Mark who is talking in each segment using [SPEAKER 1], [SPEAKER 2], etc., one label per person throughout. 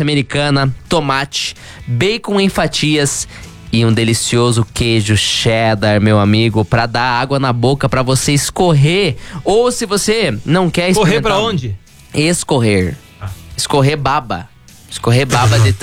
[SPEAKER 1] alface americana, tomate, bacon em fatias e um delicioso queijo cheddar, meu amigo, pra dar água na boca pra você escorrer. Ou se você não quer
[SPEAKER 2] escorrer pra onde?
[SPEAKER 1] Escorrer. Escorrer baba. Escorrer baba de...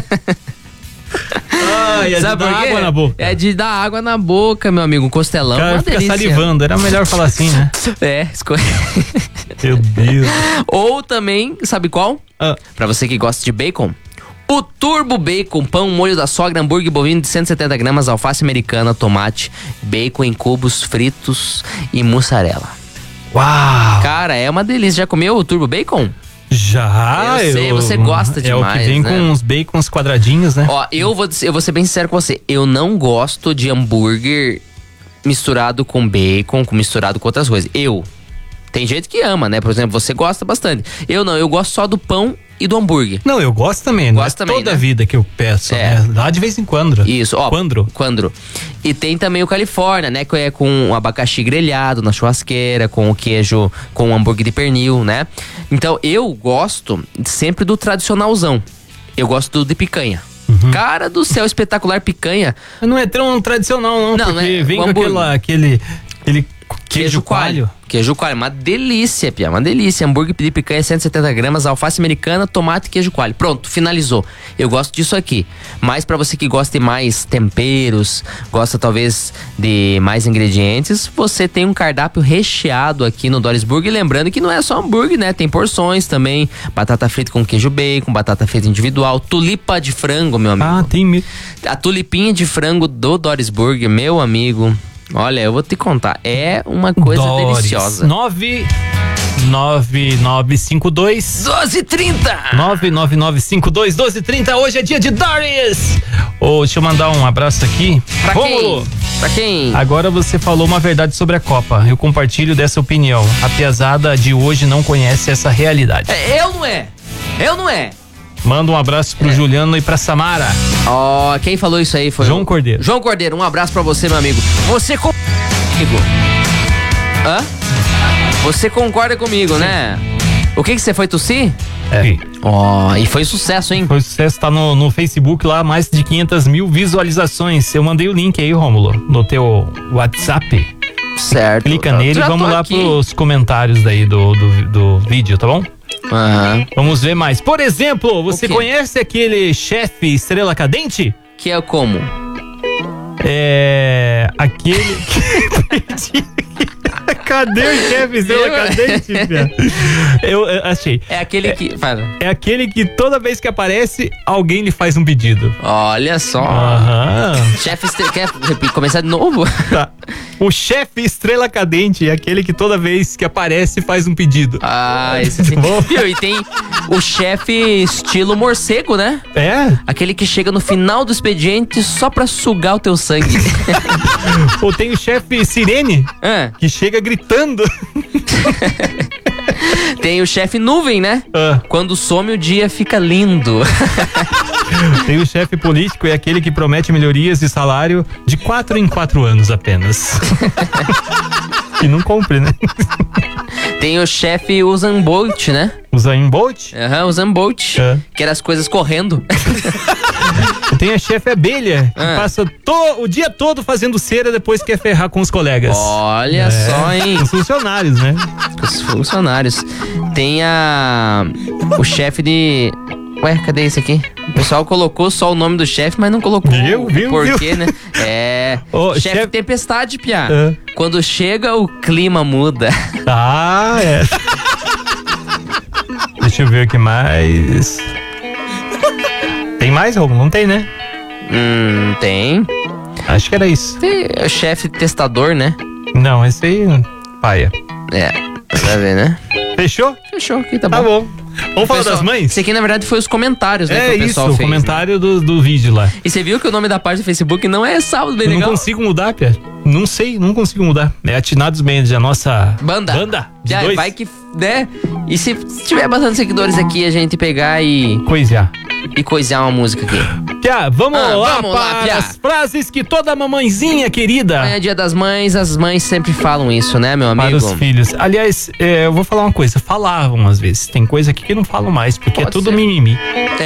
[SPEAKER 2] Sabe por quê? Água na boca.
[SPEAKER 1] É de dar água na boca, meu amigo. Um costelão,
[SPEAKER 2] cara,
[SPEAKER 1] uma
[SPEAKER 2] fica
[SPEAKER 1] delícia.
[SPEAKER 2] Salivando, era melhor falar assim, né?
[SPEAKER 1] Escorrer.
[SPEAKER 2] Meu Deus.
[SPEAKER 1] Ou também, sabe qual? Pra você que gosta de bacon, o Turbo Bacon, pão, molho da sogra, hambúrguer bovino de 170 gramas, alface americana, tomate, bacon em cubos fritos e mussarela.
[SPEAKER 2] Uau!
[SPEAKER 1] Cara, é uma delícia. Já comeu o Turbo Bacon?
[SPEAKER 2] Já,
[SPEAKER 1] eu sei, você gosta demais,
[SPEAKER 2] é o que vem, né? Com uns bacons quadradinhos, né?
[SPEAKER 1] Ó, eu vou ser bem sincero com você. Eu não gosto de hambúrguer misturado com bacon, misturado com outras coisas. Tem gente que ama, né? Por exemplo, você gosta bastante. Eu não, eu gosto só do pão e do hambúrguer.
[SPEAKER 2] Não, eu gosto também. Gosto também, toda, né? Vida que eu peço, né? Lá de vez em quando.
[SPEAKER 1] Isso, ó. Quando. E tem também o Califórnia, né? Que é com o abacaxi grelhado na churrasqueira, com o queijo, com o hambúrguer de pernil, né? Então, eu gosto sempre do tradicionalzão. Eu gosto do de picanha. Cara do céu, espetacular picanha.
[SPEAKER 2] Não é tão tradicional, não. Porque vem com aquele queijo coalho.
[SPEAKER 1] Queijo coalho, uma delícia, Pia, uma delícia. Hambúrguer de picanha, 170 gramas, alface americana, tomate e queijo coalho. Pronto, finalizou. Eu gosto disso aqui. Mas pra você que gosta de mais temperos, gosta talvez de mais ingredientes, você tem um cardápio recheado aqui no Doris Burger. Lembrando que não é só hambúrguer, né? Tem porções também. Batata frita com queijo bacon, batata frita individual, tulipa de frango, meu amigo.
[SPEAKER 2] Tem mesmo.
[SPEAKER 1] A tulipinha de frango do Doris Burger, meu amigo. Olha, eu vou te contar, é uma coisa deliciosa.
[SPEAKER 2] 99952
[SPEAKER 1] 1230
[SPEAKER 2] 99952 1230. Hoje é dia de Doris. Deixa eu mandar um abraço aqui.
[SPEAKER 1] Pra quem?
[SPEAKER 2] Agora você falou uma verdade sobre a Copa. Eu compartilho dessa opinião. A piazada de hoje não conhece essa realidade.
[SPEAKER 1] Eu não é.
[SPEAKER 2] Manda um abraço pro Juliano e pra Samara.
[SPEAKER 1] Quem falou isso aí foi
[SPEAKER 2] João Cordeiro.
[SPEAKER 1] João Cordeiro, um abraço pra você, meu amigo. Você comigo? Você concorda comigo, né? O que você foi tossir? E foi sucesso, hein?
[SPEAKER 2] Foi sucesso, tá no Facebook lá, mais de 500 mil visualizações. Eu mandei o link aí, Rômulo, no teu WhatsApp.
[SPEAKER 1] Certo.
[SPEAKER 2] Clica nele e vamos lá pros comentários daí do vídeo, tá bom? Vamos ver mais. Por exemplo, você conhece aquele chefe Estrela Cadente?
[SPEAKER 1] Que é como?
[SPEAKER 2] Aquele que... Cadê o chefe Estrela Cadente, Eu achei.
[SPEAKER 1] É aquele que...
[SPEAKER 2] É aquele que toda vez que aparece, alguém lhe faz um pedido.
[SPEAKER 1] Olha só. Chefe Estrela... Quer começar de novo?
[SPEAKER 2] Tá. O chefe Estrela Cadente é aquele que toda vez que aparece faz um pedido.
[SPEAKER 1] Esse sim. Viu? E tem o chefe estilo morcego, né? Aquele que chega no final do expediente só pra sugar o teu sangue.
[SPEAKER 2] Ou tem o chefe Sirene, que chega gritando.
[SPEAKER 1] Tem o chefe Nuvem, né? Quando some o dia fica lindo.
[SPEAKER 2] Tem o chefe político, é aquele que promete melhorias de salário de 4 em 4 anos apenas. E não cumpre, né?
[SPEAKER 1] Tem o chefe Usain Bolt, né?
[SPEAKER 2] Usain Bolt?
[SPEAKER 1] Usain Bolt. Que era as coisas correndo.
[SPEAKER 2] Tem a chefe Abelha, que passa o dia todo fazendo cera depois que quer ferrar com os colegas.
[SPEAKER 1] Olha só, hein?
[SPEAKER 2] Os funcionários, né?
[SPEAKER 1] Os funcionários. Tem o chefe de... Ué, cadê esse aqui? O pessoal colocou só o nome do chefe, mas não colocou o porquê, né? Chefe Tempestade, Piá. Quando chega, o clima muda.
[SPEAKER 2] Deixa eu ver o que mais. Tem mais, Romulo? Não tem, né?
[SPEAKER 1] Tem.
[SPEAKER 2] Acho que era isso.
[SPEAKER 1] Tem o chefe testador, né?
[SPEAKER 2] Não, esse aí, paia.
[SPEAKER 1] Pra ver, né?
[SPEAKER 2] Fechou?
[SPEAKER 1] Fechou, aqui tá bom.
[SPEAKER 2] Tá bom. Vamos falar das mães?
[SPEAKER 1] Esse aqui, na verdade, foi os comentários, né? Que o pessoal fez,
[SPEAKER 2] o comentário do vídeo lá.
[SPEAKER 1] E você viu que o nome da página do Facebook não é Sábado Bem Legal?
[SPEAKER 2] Não consigo mudar, Pia. Não sei, não consigo mudar. É Atinados Mendes, a nossa
[SPEAKER 1] banda.
[SPEAKER 2] De dois.
[SPEAKER 1] Vai que, né? E se tiver bastante seguidores aqui, a gente pegar e coisear uma música aqui.
[SPEAKER 2] Pia, vamos lá para as frases que toda mamãezinha querida...
[SPEAKER 1] Amanhã é dia das mães, as mães sempre falam isso, né, meu amigo?
[SPEAKER 2] Para os filhos. Aliás, eu vou falar uma coisa. Falavam às vezes. Tem coisa aqui que não falam mais, porque é tudo mimimi.